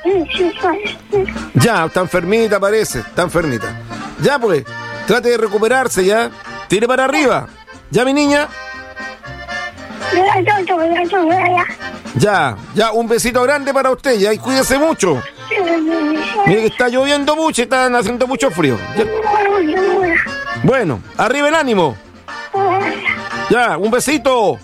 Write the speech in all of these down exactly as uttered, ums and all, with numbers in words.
Ya, está enfermita parece, está enfermita. Ya pues, trate de recuperarse ya. Tire para arriba. Ya, mi niña. Ya, ya, un besito grande para usted ya y cuídese mucho. Mire que está lloviendo mucho y está haciendo mucho frío. Ya. Bueno, arriba el ánimo. Ya, un besito.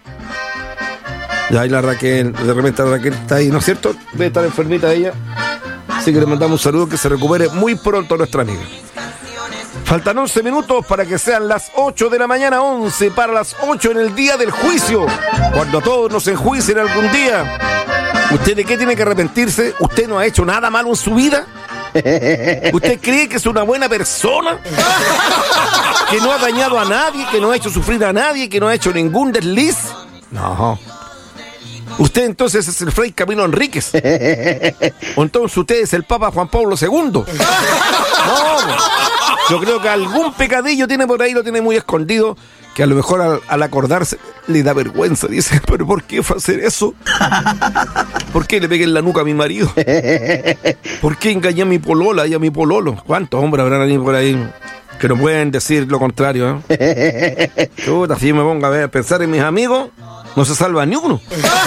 Ya, ahí la Raquel, de repente la Raquel está ahí, ¿no es cierto? Debe estar enfermita ella. Así que le mandamos un saludo, que se recupere muy pronto a nuestra amiga. Faltan once minutos para que sean las ocho de la mañana, once para las ocho en el día del juicio. Cuando todos nos enjuicien algún día. ¿Usted de qué tiene que arrepentirse? ¿Usted no ha hecho nada malo en su vida? ¿Usted cree que es una buena persona? ¿Que no ha dañado a nadie? ¿Que no ha hecho sufrir a nadie? ¿Que no ha hecho ningún desliz? No. Usted entonces es el Fray Camilo Enríquez. O entonces usted es el Papa Juan Pablo segundo. No, yo creo que algún pecadillo tiene por ahí, lo tiene muy escondido, que a lo mejor al, al acordarse le da vergüenza. Dice, pero ¿por qué fue a hacer eso? ¿Por qué le pegué en la nuca a mi marido? ¿Por qué engañé a mi polola y a mi pololo? ¿Cuántos hombres habrán ahí por ahí que no pueden decir lo contrario? ¿eh? Chuta, si yo me pongo a ver, a pensar en mis amigos, no se salva ni uno.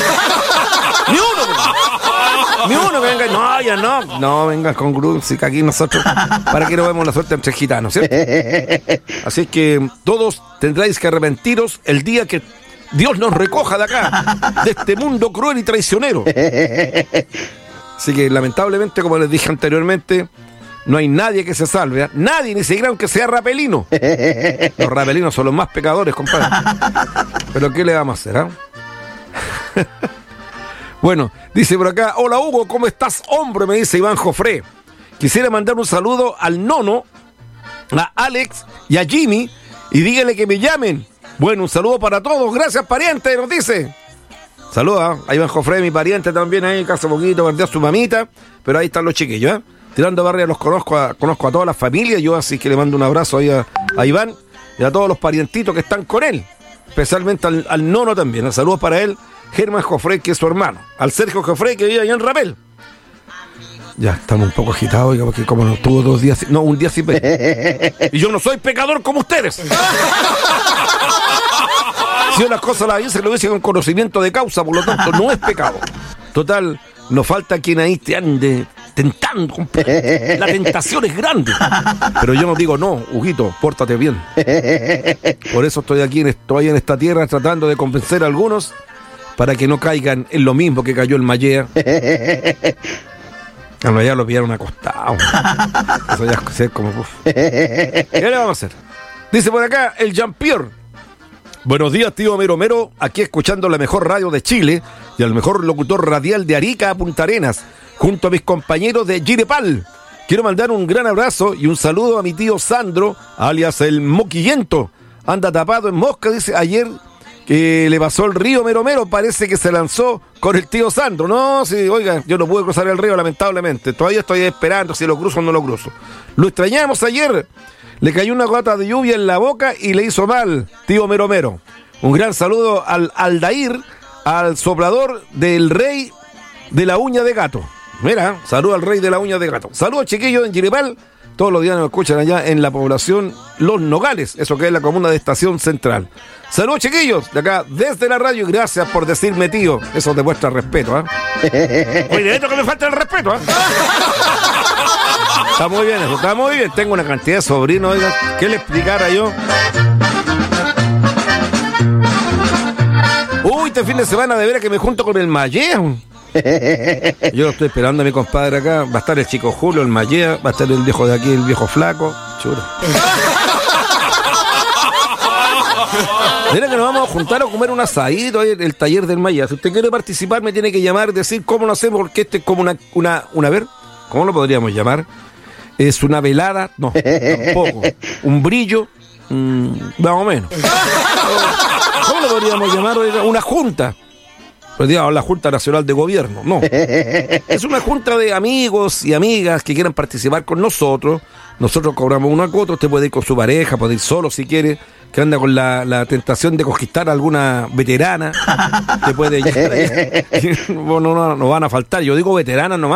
Ni uno. Ni uno que venga. No, ya no. No, venga con Grunzi, que aquí nosotros, para que no vemos la suerte entre gitanos, ¿cierto? Así que todos tendráis que arrepentiros el día que Dios nos recoja de acá, de este mundo cruel y traicionero. Así que lamentablemente, como les dije anteriormente, no hay nadie que se salve, ¿eh? Nadie, ni siquiera aunque sea rapelino. Los rapelinos son los más pecadores, compadre. Pero ¿qué le vamos a hacer, ah? ¿eh? Bueno, dice por acá, hola Hugo, ¿cómo estás, hombre? Me dice Iván Jofré. Quisiera mandar un saludo al Nono, a Alex y a Jimmy, y dígale que me llamen. Bueno, un saludo para todos, gracias pariente, nos dice. Saluda a Iván Jofré, mi pariente también ahí, que hace poquito perdió a su mamita, pero ahí están los chiquillos, ¿eh? Tirando barriga los conozco a, conozco a toda la familia, yo así que le mando un abrazo ahí a, a Iván y a todos los parientitos que están con él, especialmente al, al Nono también. Saludos para él, Germán Jofré, que es su hermano, al Sergio Jofré, que vive allá en Rapel. Ya, estamos un poco agitados, oiga, porque como no estuvo dos días, no, un día sin ver. Y yo no soy pecador como ustedes. Si yo las cosas las hice, lo hice con conocimiento de causa, por lo tanto, no es pecado. Total, nos falta quien ahí te ande tentando, compadre. La tentación es grande. Pero yo no digo, no, Huguito, pórtate bien. Por eso estoy aquí, estoy en esta tierra tratando de convencer a algunos para que no caigan en lo mismo que cayó el Mallea. A Mallea lo pillaron acostado. Eso ya es como... Uf. ¿Qué le vamos a hacer? Dice por acá el Jean-Pierre. Buenos días, tío Mero Mero, aquí escuchando la mejor radio de Chile y al mejor locutor radial de Arica a Punta Arenas, junto a mis compañeros de Girepal. Quiero mandar un gran abrazo y un saludo a mi tío Sandro, alias el Moquillento. Anda tapado en mosca, dice, ayer que le pasó el río Mero Mero, parece que se lanzó con el tío Sandro. No, sí, oiga, yo no pude cruzar el río, lamentablemente. Todavía estoy esperando si lo cruzo o no lo cruzo. Lo extrañamos ayer. Le cayó una gota de lluvia en la boca y le hizo mal, tío Mero Mero. Un gran saludo al Aldair, al soplador del rey de la uña de gato. Mira, saludo al rey de la uña de gato. Saludos, chiquillos, en Girepal. Todos los días nos escuchan allá en la población Los Nogales, eso que es la comuna de Estación Central. Saludos, chiquillos, de acá, desde la radio, y gracias por decirme tío. Eso demuestra respeto, ¿eh? Oye, de esto que me falta el respeto, ¿eh? Está muy bien eso, está muy bien. Tengo una cantidad de sobrinos, oiga, ¿qué le explicara yo? Uy, este fin de semana de veras que me junto con el Mallea. Yo lo estoy esperando a mi compadre acá. Va a estar el chico Julio, el Mallea, va a estar el viejo de aquí, el viejo flaco. Chura. Mira que nos vamos a juntar a comer un asadito en el taller del Mallea. Si usted quiere participar, me tiene que llamar, decir cómo lo hacemos, porque este es como una, una, una, a ver, ¿cómo lo podríamos llamar? Es una velada, no, tampoco. Un brillo, mmm, más o menos. ¿Cómo lo podríamos llamar? Una junta. Pues digamos, la Junta Nacional de Gobierno, no. Es una junta de amigos y amigas que quieran participar con nosotros. Nosotros cobramos una cuota, usted puede ir con su pareja, puede ir solo si quiere, que anda con la, la tentación de conquistar a alguna veterana, que puede llegar. No, no, no van a faltar, yo digo veteranas nomás.